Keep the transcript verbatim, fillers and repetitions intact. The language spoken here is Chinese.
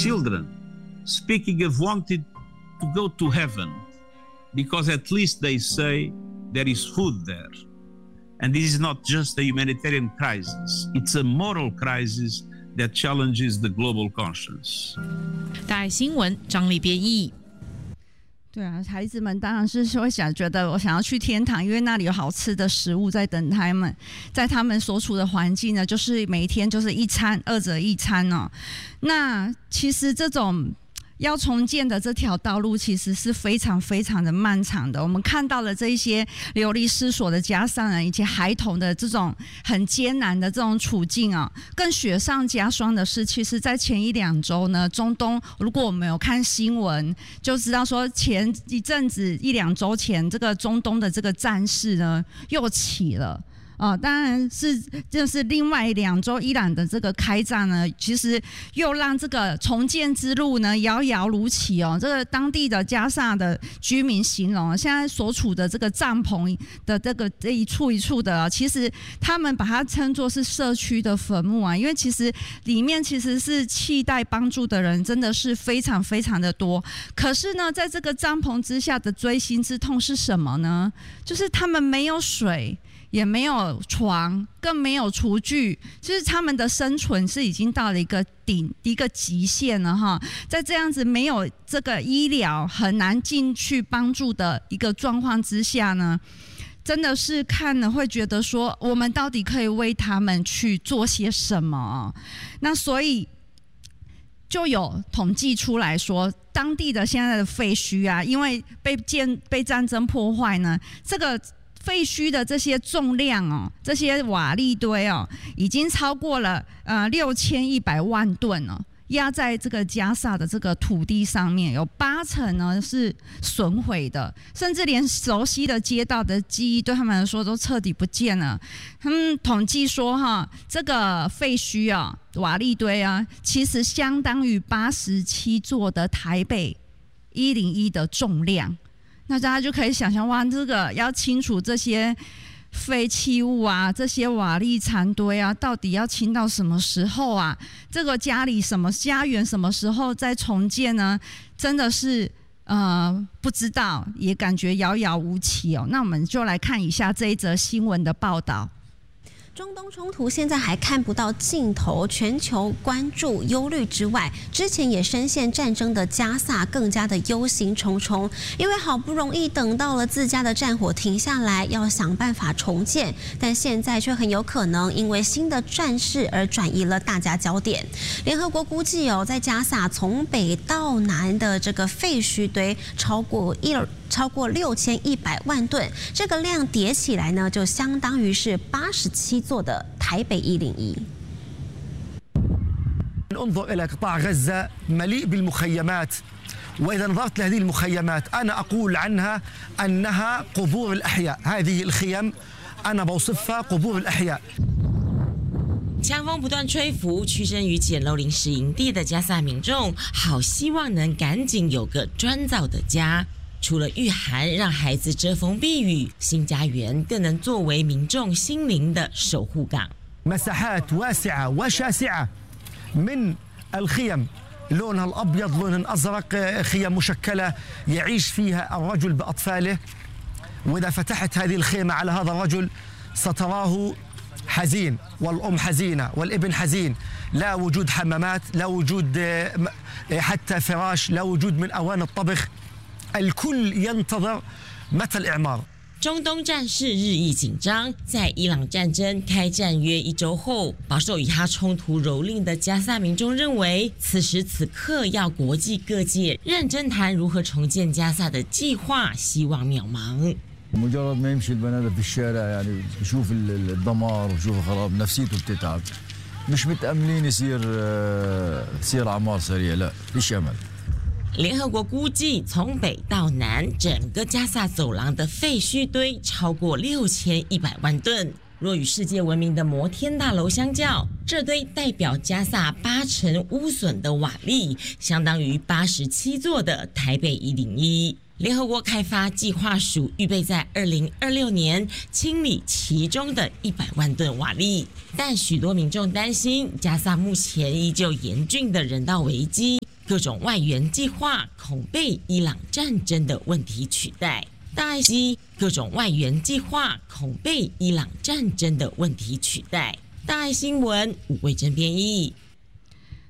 children, speaking of wanting to go to heaven, because at least they say there is food there. And this is not just a humanitarian crisis, it's a moral crisis that challenges the global conscience. 大爱新闻张力编译。 对啊，孩子们当然是会想觉得我想要去天堂，因为那里有好吃的食物在等他们，在他们所处的环境呢，就是每天就是一餐二者一餐哦。那其实这种要重建的这条道路其实是非常非常的漫长的。我们看到了这一些流离失所的加沙人以及孩童的这种很艰难的这种处境啊，更雪上加霜的是，其实在前一两周呢，中东如果我们有看新闻，就知道说前一阵子一两周前，这个中东的这个战事呢又起了。哦，当然是就是另外两周伊朗的这个开战呢，其实又让这个重建之路呢遥遥如期哦。这个当地的加沙的居民形容，现在所处的这个帐篷的这个这一处一处的，其实他们把它称作是社区的坟墓啊，因为其实里面其实是期待帮助的人真的是非常非常的多。可是呢，在这个帐篷之下的锥心之痛是什么呢？就是他们没有水。也没有床，更没有厨具，就是他们的生存是已经到了一个顶一个极限了哈。在这样子没有这个医疗很难进去帮助的一个状况之下呢，真的是看了会觉得说，我们到底可以为他们去做些什么？那所以就有统计出来说，当地的现在的废墟啊，因为被建被战争破坏呢，这个。废墟的这些重量哦，这些瓦砾堆哦，已经超过了呃六千一百万吨哦，压在这个加沙的这个土地上面，有八成呢是损毁的，甚至连熟悉的街道的记忆对他们来说都彻底不见了。他们统计说哈，这个废墟啊、瓦砾堆啊，其实相当于八十七座的台北一零一的重量。那大家就可以想象，哇，这个要清除这些废弃物啊，这些瓦砾残堆啊，到底要清到什么时候啊？这个家里什么家园什么时候再重建呢？真的是呃不知道，也感觉遥遥无期哦。那我们就来看一下这一则新闻的报道。 中东冲突现在还看不到尽头，全球关注忧虑之外，之前也深陷战争的加萨更加的忧心忡忡，因为好不容易等到了自家的战火停下来，要想办法重建，但现在却很有可能因为新的战事而转移了大家焦点。联合国估计哦，在加萨从北到南的这个废墟堆超过一超过六千一百万吨，这个量叠起来呢，就相当于是八十七座的台北一零一。 انظر إلى قطاع غزة مليء بالمخيمات، وإذا نظرت لهذه المخيمات أنا أقول عنها أنها قبور الأحياء. هذه الخيم أنا بوصفها قبور الأحياء。 强风不断吹拂，屈身于简陋临时营地的加萨民众，好希望能赶紧有个砖造的家。除了御寒让孩子遮风避雨，新家园更能作为民众心灵的守护港。 مساحات واسعة وشاسعة من الخيم لونها الأبيض لونها الأزرق، خيم مشكلة يعيش فيها الرجل بأطفاله، وإذا فتحت هذه الخيمة على هذا الرجل ستراه حزين، والأم حزينة والابن حزين، لا وجود حمامات، لا وجود حتى فراش، لا وجود من أواني الطبخ. الكل ينتظر متى الإعمار。 中东战事日益紧张，在伊朗战争开战约一周后，饱受以哈冲突蹂躏的加萨民众认为，此时此刻要国际各界认真谈如何重建加萨的计划，希望渺茫。 مجرد ما يمشي البني آدم في الشارع يعني بشوف الدمار وبشوف الخراب نفسيته بتتعب، مش متأملين يصير يصير أعمار سريعة، لا فيش أمل。 联合国估计，从北到南，整个加萨走廊的废墟堆超过六千一百万吨。若与世界闻名的摩天大楼相较，这堆代表加萨八成污损的瓦砾，相当于八十七座的台北一零一。联合国开发计划署预备在二零二六年清理其中的一百万吨瓦砾，但许多民众担心，加萨目前依旧严峻的人道危机。 各种外援计划恐被伊朗战争的问题取代。大爱西各种外援计划恐被伊朗战争的问题取代。大爱新闻吴慧珍编译。